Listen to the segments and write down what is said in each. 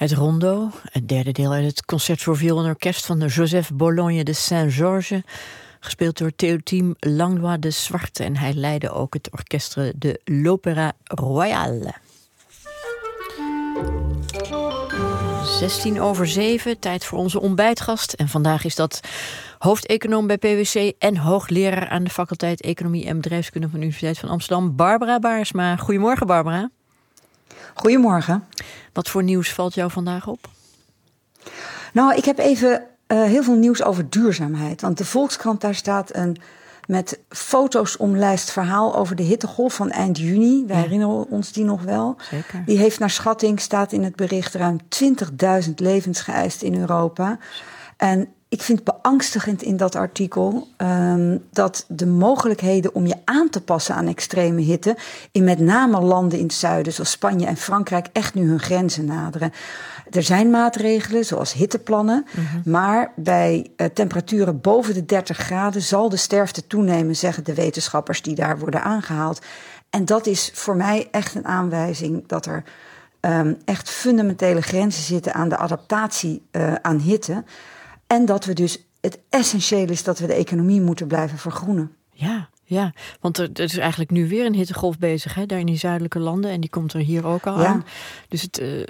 Het rondo, het derde deel uit het concert voor viool en orkest van de Joseph Bologne de Saint-Georges, gespeeld door Théotime Langlois de Zwarte, en hij leidde ook het orchestre de l'Opéra Royale. 7:16, tijd voor onze ontbijtgast. En vandaag is dat hoofdeconoom bij PwC en hoogleraar aan de faculteit Economie en Bedrijfskunde van de Universiteit van Amsterdam, Barbara Baarsma. Goedemorgen, Barbara. Goedemorgen. Wat voor nieuws valt jou vandaag op? Nou, ik heb even heel veel nieuws over duurzaamheid. Want de Volkskrant, daar staat een met foto's omlijst verhaal over de hittegolf van eind juni. Wij herinneren ons die nog wel. Zeker. Die heeft naar schatting, staat in het bericht, ruim 20.000 levens geëist in Europa. En ik vind beangstigend in dat artikel dat de mogelijkheden om je aan te passen aan extreme hitte in met name landen in het zuiden, zoals Spanje en Frankrijk, echt nu hun grenzen naderen. Er zijn maatregelen, zoals hitteplannen, maar bij temperaturen boven de 30 graden zal de sterfte toenemen, zeggen de wetenschappers die daar worden aangehaald. En dat is voor mij echt een aanwijzing dat er echt fundamentele grenzen zitten aan de adaptatie aan hitte. En dat we dus, het essentieel is dat we de economie moeten blijven vergroenen. Ja, want er is eigenlijk nu weer een hittegolf bezig, hè, daar in die zuidelijke landen. En die komt er hier ook al aan. Dus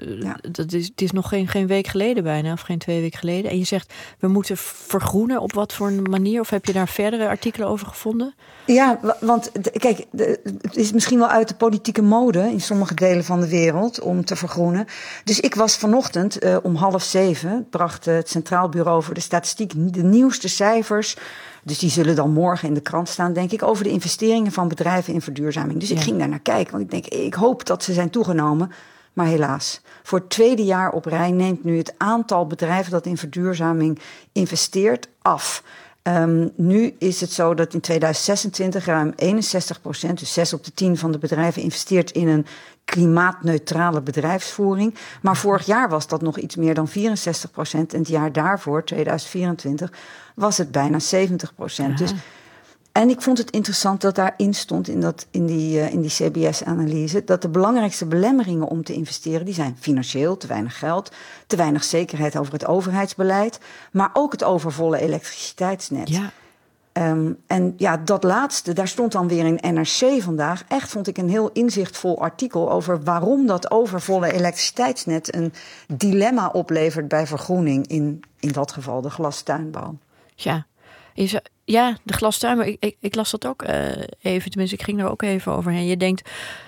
het is nog geen week geleden bijna, of geen 2 weken geleden. En je zegt, we moeten vergroenen. Op wat voor een manier? Of heb je daar verdere artikelen over gevonden? Ja, want kijk, het is misschien wel uit de politieke mode in sommige delen van de wereld om te vergroenen. Dus ik was vanochtend om 6:30, bracht het Centraal Bureau voor de Statistiek de nieuwste cijfers. Dus die zullen dan morgen in de krant staan, denk ik, over de investeringen van bedrijven in verduurzaming. Dus ik ging daar naar kijken, want ik denk, ik hoop dat ze zijn toegenomen. Maar helaas, voor het 2e jaar op rij neemt nu het aantal bedrijven dat in verduurzaming investeert af. Nu is het zo dat in 2026 ruim 61%, dus 6 op de 10 van de bedrijven, investeert in een klimaatneutrale bedrijfsvoering. Maar vorig jaar was dat nog iets meer dan 64%. En het jaar daarvoor, 2024, was het bijna 70%. Dus, en ik vond het interessant dat daarin stond, in die CBS-analyse, dat de belangrijkste belemmeringen om te investeren, die zijn financieel, te weinig geld, te weinig zekerheid over het overheidsbeleid, maar ook het overvolle elektriciteitsnet. Ja. En ja, dat laatste, daar stond dan weer in NRC vandaag, echt vond ik een heel inzichtvol artikel over waarom dat overvolle elektriciteitsnet een dilemma oplevert bij vergroening, in dat geval de glastuinbouw. Ja, de glastuinbouw, ik las dat ook even, tenminste ik ging er ook even overheen. Je denkt,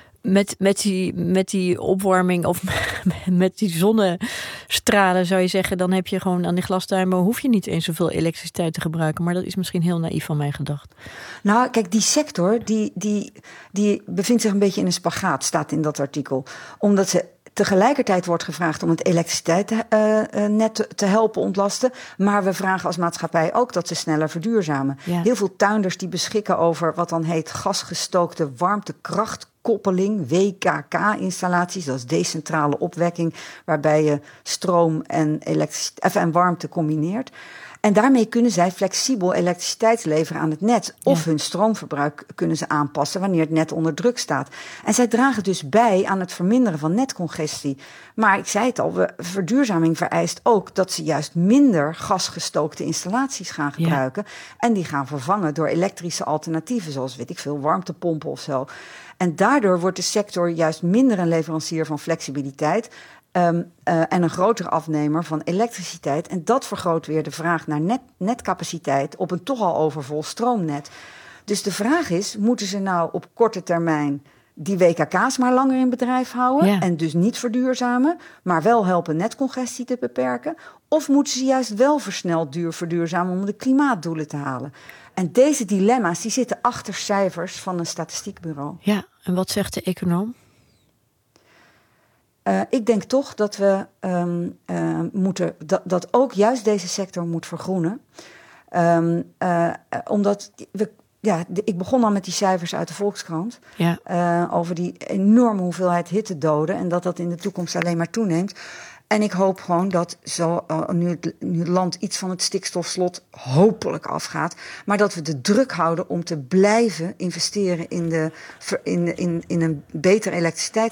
met die opwarming of met die zonnestralen zou je zeggen, dan heb je gewoon aan die glastuinbouw, hoef je niet eens zoveel elektriciteit te gebruiken. Maar dat is misschien heel naïef van mij gedacht. Nou, kijk, die sector die bevindt zich een beetje in een spagaat, staat in dat artikel. Omdat ze tegelijkertijd wordt gevraagd om het elektriciteitsnet te helpen ontlasten. Maar we vragen als maatschappij ook dat ze sneller verduurzamen. Ja. Heel veel tuinders die beschikken over wat dan heet gasgestookte warmtekrachtkoppeling, WKK-installaties. Dat is decentrale opwekking, waarbij je stroom en warmte combineert. En daarmee kunnen zij flexibel elektriciteit leveren aan het net. Of hun stroomverbruik kunnen ze aanpassen wanneer het net onder druk staat. En zij dragen dus bij aan het verminderen van netcongestie. Maar ik zei het al, verduurzaming vereist ook dat ze juist minder gasgestookte installaties gaan gebruiken. Ja. En die gaan vervangen door elektrische alternatieven, zoals weet ik veel, warmtepompen of zo. En daardoor wordt de sector juist minder een leverancier van flexibiliteit. En een grotere afnemer van elektriciteit. En dat vergroot weer de vraag naar netcapaciteit op een toch al overvol stroomnet. Dus de vraag is, moeten ze nou op korte termijn die WKK's maar langer in bedrijf houden? Ja. En dus niet verduurzamen, maar wel helpen netcongestie te beperken? Of moeten ze juist wel versneld verduurzamen om de klimaatdoelen te halen? En deze dilemma's die zitten achter cijfers van een statistiekbureau. Ja, en wat zegt de econoom? Ik denk toch dat we moeten, dat ook juist deze sector moet vergroenen. Omdat ik begon al met die cijfers uit de Volkskrant. Ja. Over die enorme hoeveelheid hittedoden en dat in de toekomst alleen maar toeneemt. En ik hoop gewoon dat nu het land iets van het stikstofslot hopelijk afgaat, maar dat we de druk houden om te blijven investeren in een beter elektriciteitsnet.